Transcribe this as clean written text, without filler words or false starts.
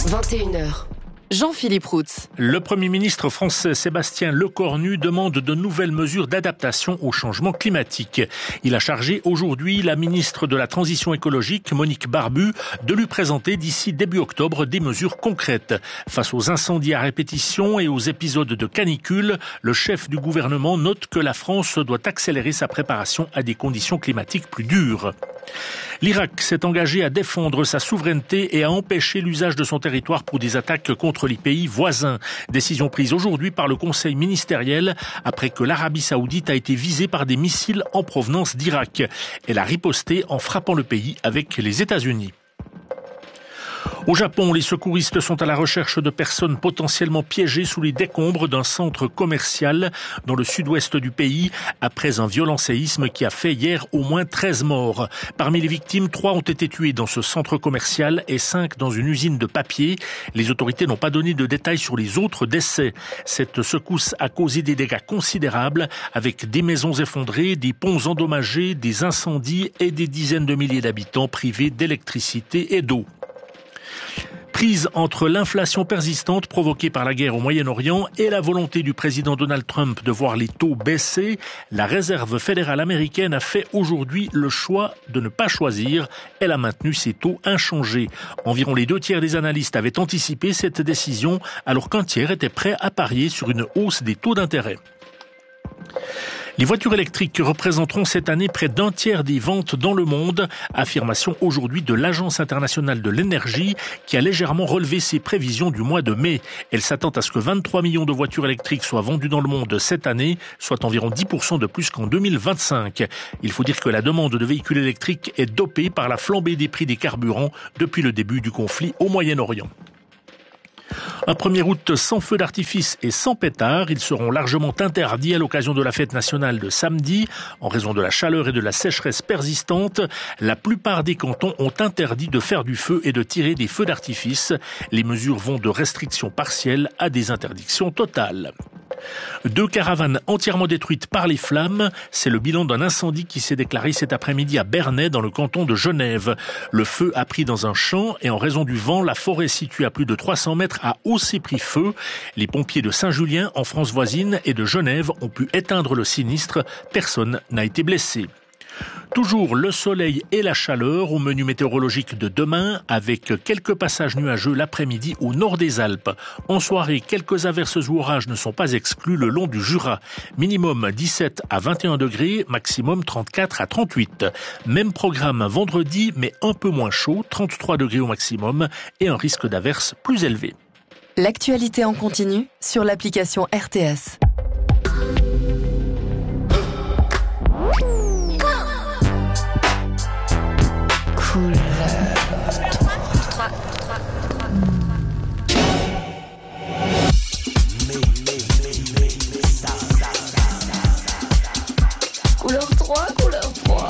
21h. Jean-Philippe Routz. Le Premier ministre français Sébastien Lecornu demande de nouvelles mesures d'adaptation au changement climatique. Il a chargé aujourd'hui la ministre de la Transition écologique, Monique Barbu, de lui présenter d'ici début octobre des mesures concrètes. Face aux incendies à répétition et aux épisodes de canicule, le chef du gouvernement note que la France doit accélérer sa préparation à des conditions climatiques plus dures. L'Irak s'est engagé à défendre sa souveraineté et à empêcher l'usage de son territoire pour des attaques contre les pays voisins. Décision prise aujourd'hui par le Conseil ministériel après que l'Arabie saoudite a été visée par des missiles en provenance d'Irak. Elle a riposté en frappant le pays avec les États-Unis. Au Japon, les secouristes sont à la recherche de personnes potentiellement piégées sous les décombres d'un centre commercial dans le sud-ouest du pays après un violent séisme qui a fait hier au moins 13 morts. Parmi les victimes, 3 ont été tués dans ce centre commercial et 5 dans une usine de papier. Les autorités n'ont pas donné de détails sur les autres décès. Cette secousse a causé des dégâts considérables avec des maisons effondrées, des ponts endommagés, des incendies et des dizaines de milliers d'habitants privés d'électricité et d'eau. Prise entre l'inflation persistante provoquée par la guerre au Moyen-Orient et la volonté du président Donald Trump de voir les taux baisser, la Réserve fédérale américaine a fait aujourd'hui le choix de ne pas choisir. Elle a maintenu ses taux inchangés. Environ les 2/3 des analystes avaient anticipé cette décision, alors qu'un tiers était prêt à parier sur une hausse des taux d'intérêt. Les voitures électriques représenteront cette année près d'un tiers des ventes dans le monde. Affirmation aujourd'hui de l'Agence internationale de l'énergie qui a légèrement relevé ses prévisions du mois de mai. Elle s'attend à ce que 23 millions de voitures électriques soient vendues dans le monde cette année, soit environ 10% de plus qu'en 2025. Il faut dire que la demande de véhicules électriques est dopée par la flambée des prix des carburants depuis le début du conflit au Moyen-Orient. Un 1er août sans feux d'artifice et sans pétards, ils seront largement interdits à l'occasion de la fête nationale de samedi. En raison de la chaleur et de la sécheresse persistante, la plupart des cantons ont interdit de faire du feu et de tirer des feux d'artifice. Les mesures vont de restrictions partielles à des interdictions totales. 2 caravanes entièrement détruites par les flammes, c'est le bilan d'un incendie qui s'est déclaré cet après-midi à Bernay dans le canton de Genève. Le feu a pris dans un champ et en raison du vent, la forêt située à plus de 300 mètres a aussi pris feu. Les pompiers de Saint-Julien, en France voisine, et de Genève ont pu éteindre le sinistre. Personne n'a été blessé. Toujours le soleil et la chaleur au menu météorologique de demain avec quelques passages nuageux l'après-midi au nord des Alpes. En soirée, quelques averses ou orages ne sont pas exclus le long du Jura. Minimum 17 à 21 degrés, maximum 34 à 38. Même programme vendredi, mais un peu moins chaud, 33 degrés au maximum et un risque d'averses plus élevé. L'actualité en continu sur l'application RTS. Cool.